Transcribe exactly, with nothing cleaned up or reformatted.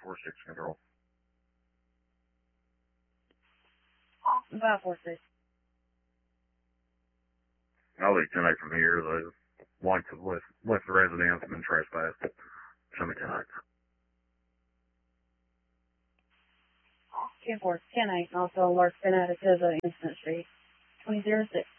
four six control. five four six. I'll leave ten eight from here. The whites have left, left the residence and been trespassed. Show me ten eight. ten four, ten eight, also alert ten out to the Instant Street. twenty oh six.